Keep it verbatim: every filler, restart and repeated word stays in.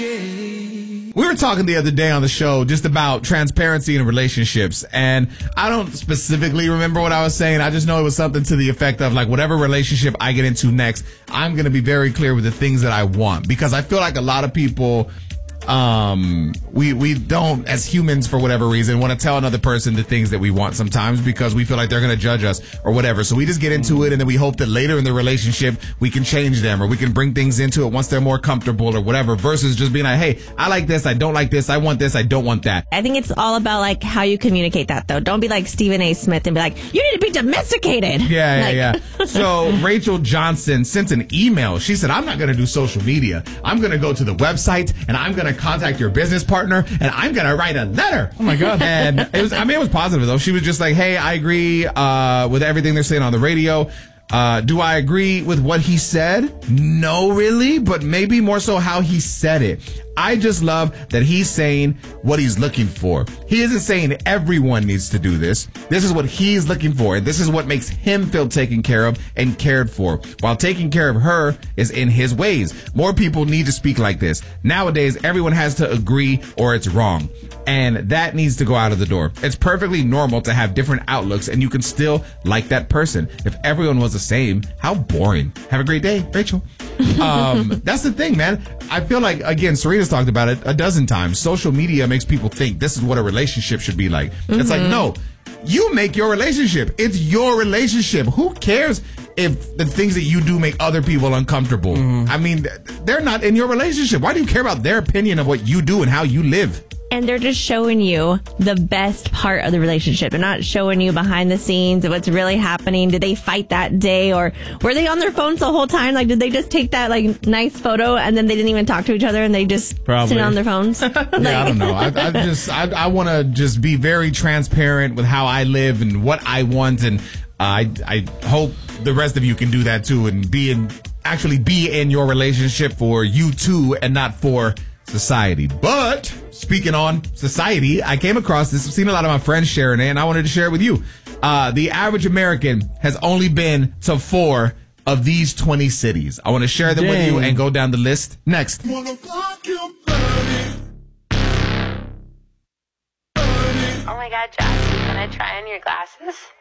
We were talking the other day on the show just about transparency in relationships, and I don't specifically remember what I was saying. I just know it was something to the effect of, like, whatever relationship I get into next, I'm going to be very clear with the things that I want, because I feel like a lot of people, um, we, we don't, as humans, for whatever reason, want to tell another person the things that we want sometimes because we feel like they're going to judge us or whatever. So we just get into it, and then we hope that later in the relationship we can change them, or we can bring things into it once they're more comfortable or whatever, versus just being like, hey, I like this, I don't like this, I want this, I don't want that. I think it's all about, like, how you communicate that, though. Don't be like Stephen A. Smith and be like, you need to be domesticated. Yeah, like- yeah, yeah. So Rachel Johnson sent an email. She said, I'm not going to do social media. I'm going to go to the website, and I'm going to contact your business partner, and I'm going to write a letter. Oh, my God. And it was, I mean, it was positive, though. She was just like, hey, I agree uh, with everything they're saying on the radio. Uh, do I agree with what he said? No, really, but maybe more so how he said it. I just love that he's saying what he's looking for. He isn't saying everyone needs to do this. This is what he's looking for, and this is what makes him feel taken care of and cared for, while taking care of her is in his ways. More people need to speak like this. Nowadays, everyone has to agree or it's wrong, and that needs to go out of the door. It's perfectly normal to have different outlooks, and you can still like that person. If everyone was the same, how boring. Have a great day, Rachel. Um, that's the thing, man. I feel like, again, Serena's talked about it a dozen times. Social media makes people think this is what a relationship should be like. Mm-hmm. It's like, no, you make your relationship. It's your relationship. Who cares if the things that you do make other people uncomfortable? Mm-hmm. I mean, they're not in your relationship. Why do you care about their opinion of what you do and how you live? And they're just showing you the best part of the relationship. They're not showing you behind the scenes of what's really happening. Did they fight that day, or were they on their phones the whole time? Like, did they just take that, like, nice photo and then they didn't even talk to each other and they just Probably. sit on their phones? Like, yeah, I don't know. I, I just I, I want to just be very transparent with how I live and what I want, and I I hope the rest of you can do that too, and be in actually be in your relationship for you too, and not for society. But speaking on society, I came across this. I've seen a lot of my friends sharing it, and I wanted to share it with you. Uh, the average American has only been to four of these twenty cities. I want to share them Dang. with you and go down the list next. Oh my God, Josh, can I try on your glasses?